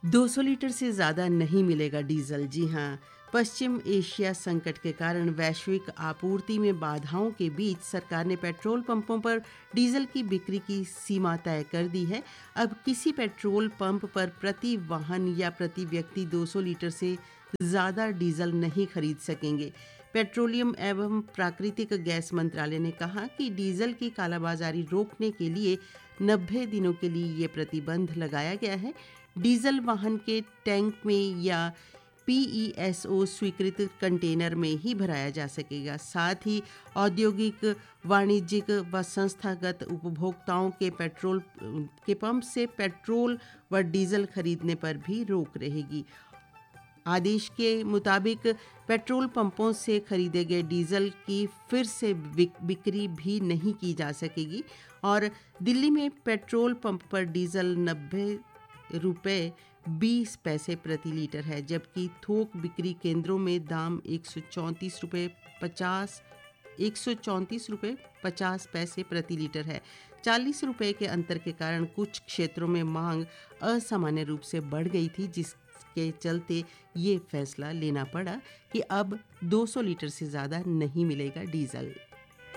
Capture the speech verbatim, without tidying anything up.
दो सौ लीटर से ज़्यादा नहीं मिलेगा डीजल। जी हाँ, पश्चिम एशिया संकट के कारण वैश्विक आपूर्ति में बाधाओं के बीच सरकार ने पेट्रोल पंपों पर डीजल की बिक्री की सीमा तय कर दी है। अब किसी पेट्रोल पंप पर प्रति वाहन या प्रति व्यक्ति दो सौ लीटर से ज़्यादा डीजल नहीं खरीद सकेंगे। पेट्रोलियम एवं प्राकृतिक गैस मंत्रालय ने कहा कि डीजल की कालाबाजारी रोकने के लिए नब्बे दिनों के लिए ये प्रतिबंध लगाया गया है। डीजल वाहन के टैंक में या पीईएसओ स्वीकृत कंटेनर में ही भराया जा सकेगा। साथ ही औद्योगिक, वाणिज्यिक व संस्थागत उपभोक्ताओं के पेट्रोल के पंप से पेट्रोल व डीजल खरीदने पर भी रोक रहेगी। आदेश के मुताबिक पेट्रोल पंपों से खरीदे गए डीजल की फिर से बिक्री भी नहीं की जा सकेगी और दिल्ली में पेट्रोल पंप पर डीजल नब्बे रुपये बीस पैसे प्रति लीटर है, जबकि थोक बिक्री केंद्रों में दाम एक सौ चौंतीस रुपये पचास एक सौ चौंतीस रुपये पचास पैसे प्रति लीटर है। चालीस रुपये के अंतर के कारण कुछ क्षेत्रों में मांग असामान्य रूप से बढ़ गई थी, जिसके चलते ये फैसला लेना पड़ा कि अब दो सौ लीटर से ज़्यादा नहीं मिलेगा डीजल।